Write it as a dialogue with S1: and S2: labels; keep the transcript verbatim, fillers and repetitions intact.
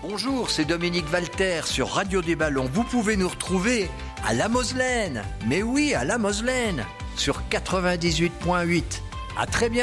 S1: Bonjour, c'est Dominique Valter sur Radio des Ballons. Vous pouvez nous retrouver à La Moselaine. Mais oui, à La Moselaine, sur quatre-vingt-dix-huit virgule huit. À très bientôt.